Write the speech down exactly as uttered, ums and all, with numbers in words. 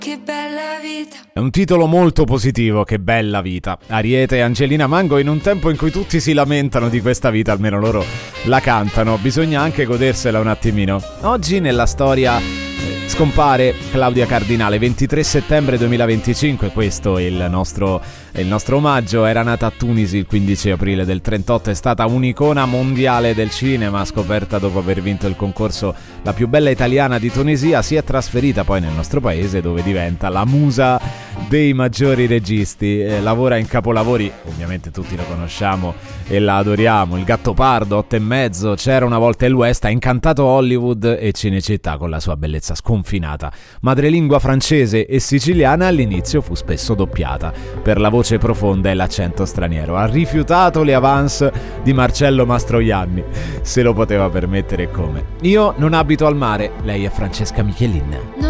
Che bella vita. È un titolo molto positivo, Che bella vita. Ariete e Angelina Mango, in un tempo in cui tutti si lamentano di questa vita, almeno loro la cantano, bisogna anche godersela un attimino. Oggi nella storia eh, scompare Claudia Cardinale, ventitré settembre duemilaventicinque, questo è il nostro, è il nostro omaggio. Era nata a Tunisi il quindici aprile del trentotto, è stata un'icona mondiale del cinema, scoperta dopo aver vinto il concorso La più bella italiana di Tunisia. Si è trasferita poi nel nostro paese, dove diventa la musa dei maggiori registi, eh, lavora in capolavori, ovviamente tutti lo conosciamo e la adoriamo: Il Gattopardo, Otto e mezzo, C'era una volta il West. Ha incantato Hollywood e Cinecittà con la sua bellezza sconfinata. Madrelingua francese e siciliana, all'inizio fu spesso doppiata per la voce profonda e l'accento straniero. Ha rifiutato le avance di Marcello Mastroianni, se lo poteva permettere, come. Io non abito al mare, lei è Francesca Michelin.